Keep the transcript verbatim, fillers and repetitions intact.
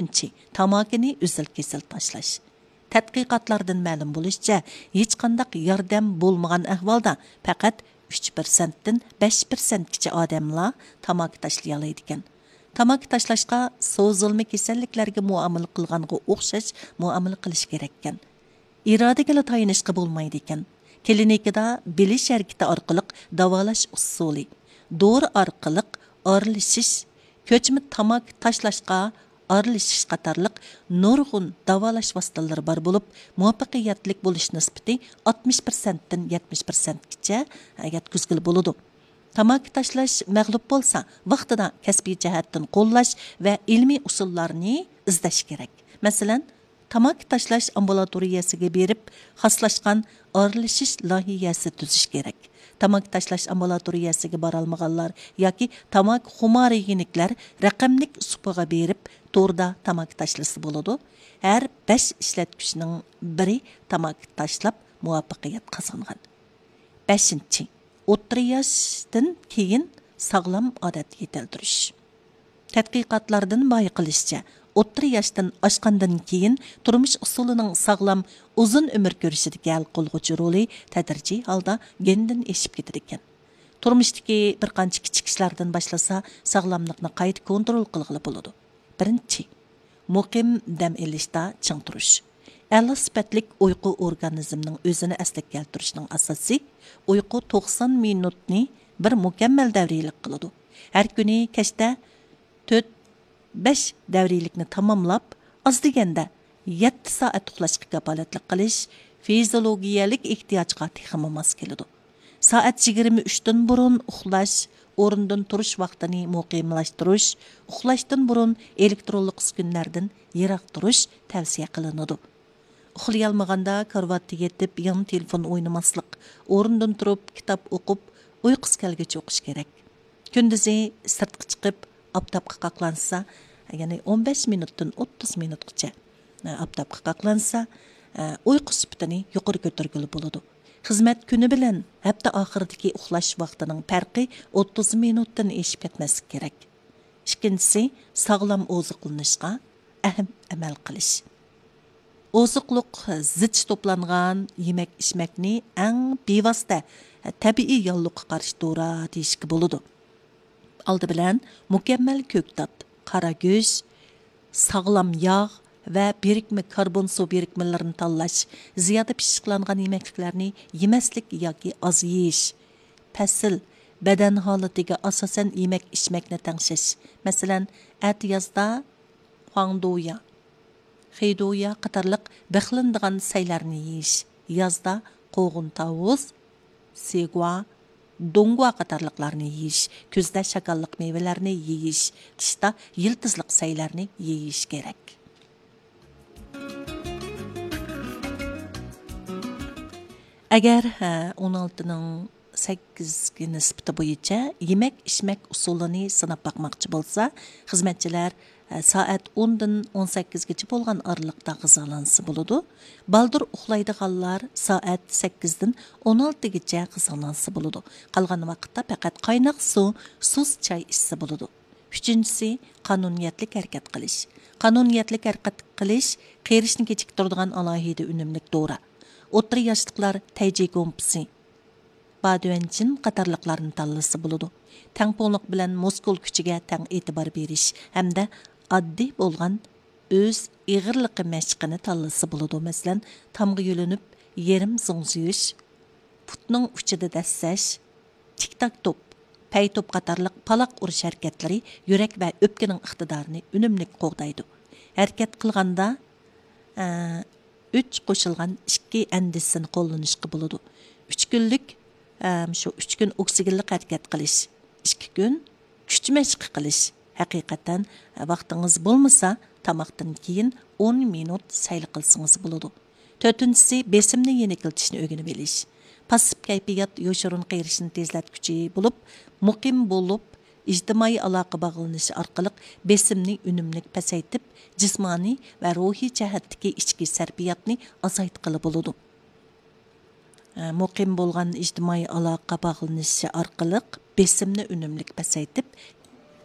Üçüncü, tamakini üzül kesil taşlaş. Tədqiqatlardan ma'lum bo'lishicha, hech qandaq yordam bo'lmagan ahvolda faqat uch persentdan besh persentgacha odamlar tamaki tashlay oladi ekan. Tamaki tashlashga so'zilma kasalliklarga muomala qilganga o'xshash muomala qilish kerak ekan. Irodaga tayinishga bo'lmaydi ekan. Klinikada bilish harakati orqali davolash usuli, dori orqali o'rlishish, ko'chma tamaki tashlashga aralashış qatarlıq nurg'un davolash vositalari bor bo'lib, muvaffaqiyatlik bo'lish nisbati oltmish persentdan yetmish persentgacha yetkazgili bo'ladi. Tamaki tashlash mag'lub bo'lsa, vaqtida kasbiy jihatdan qo'llash va ilmiy usullarni izlash kerak. Masalan, tamaki tashlash ambulatoriyasiga berib, xoslashgan aralashish loyihasi tuzish kerak. Tamaki tashlash ambulatoriyasiga borolmaganlar yoki tamaki xumariyiniklar raqamlik supaga berib, to'rda tamaki tashlasi bo'ladi. Har besh ishlatgichning biri tamaki tashlab muvaffaqiyat qozongan. beshinchi. O'rta yoshdan keyin sog'lom odat yetildirish. Tadqiqotlardan bayiqilishicha, o'rta yoshdan oshgandan keyin turmush usulining sog'lom, uzun umr ko'rishidagi hal qilg'uvchi roli tadrijiy holda gendan eshib ketar ekan. Turmushdagi bir qancha kichik ishlardan boshlasa, sog'lomlikni qayta kontrol qilg'ili bo'ladi. Birinchi, muqim dam olishda ching turish. A'lo sifatlik uyqu organizmning o'zini asliga keltirishning asosi uyqu to'qson minutni bir mukammal davriylik qiladi. Har kuni kechda to'rt besh davriylikni tamomlab, oz deganda yetti soat uxlashga kafolatlik qilish fiziologiyalik ehtiyojga texmi mos keladi. Soat yigirma uch dan burun uxlash, o'rindan turish vaqtini muqimlashtirish, uxlashdan burun elektronlik uskunlardan yiroq turish tavsiya qilinadi. Uxlayolmaganda karvatga yetib, yan telefon o'ynamaslik, o'rindan turib kitob o'qib, uyqusi kelguncha o'qish kerak. Kunduzi sirtqa chiqib, oftobga qaqlansa, ya'ni o'n besh minutdan o'ttiz minutgacha oftobga qaqlansa, uyqu sifatini yuqori ko'targili bo'ladi. Xizmat kuni bilan hafta oxiridagi uxlash vaqtining farqi o'ttiz minutdan eshib ketmaslik kerak. Ikkinchisi, sog'lom oziqlanishga aham amal qilish. Oziqliq zich to'plangan yemek ichmakni eng bevosita tabiiy yolliqqa qarshi dori deyishga bo'ladi. Oldi bilan mukammal ko'ktat, qora go'sht, sog'lom yog' va birikma karbon suv birikmalarini tanlash, ziyoda pishiqlangan yemekliklarni yemaslik yoki oz yeyish, pasil, badan holatiga asosan yemek ichmakni tangshish. Masalan, at yozda huangdoya, xeydoya qatorliq bixlindigan saylarni yeyish, yozda qo'g'in tovus, segua, dongua qatorliqlarni yeyish, kuzda shakalliq meyvelarni yeyish, qishda yiltizliq saylarni yeyish kerak. Agar o'n oltining sakkiziga nisbati bo'yicha yemek ichmak usulini sinab bakmoqchi bo'lsa, xizmatchilar soat o'n dan o'n sakkizgacha bo'lgan oralikda g'izolansa bo'ladi. Baldur uxlaydiganlar soat sakkiz dan o'n oltigacha g'izolansa bo'ladi. Qolgan vaqtda faqat qaynoq suv, suz choy ichsa bo'ladi. Uchinchisi, qonuniyatlik harakat qilish. Qonuniyatlik harakat qilish qerishni kechiktiradigan alohida unumlik dori. O'rta yoshliklar tayji gompisi, badavanchin qatorliqlarni tanlasa bo'ladi. Tangpo'nliq bilan muskul kuchiga tang e'tibor berish hamda oddiy bo'lgan o'z ig'irligi mashqini tanlasa bo'ladi. Masalan, tomga yo'linib, yerim zungziyish, putning uchida dassash, tik-tak top, pay top qatorliq paloq urish harakatlari yurak va o'pkaning iqtidorini unumli qo'g'daydi. Harakat qilganda uch qo'shilgan ikki andisini qo'llanishga bo'ladi. uch kunlik shu uch kun oksigenlik harakat qilish, ikki kun kuch mashq qilish. Haqiqatan vaqtingiz bo'lmasa, tamoqdan keyin o'n minut sayl qilsangiz bo'ladi. to'rtinchisi, besimni yenikiltishni o'rganib olish. Passiv kayfiyat yoshurun qerishini tezlatguchi bo'lib, muqim bo'lib, ijtimoiy aloqa bog'lanishi orqali besimni unumli pasaytib, jismoniy va ruhiy jihatdagi ichki sarfiyatni azaytqili bo'ladi. Muqim bo'lgan ijtimoiy aloqa bog'lanishi orqali besimni unumli pasaytib,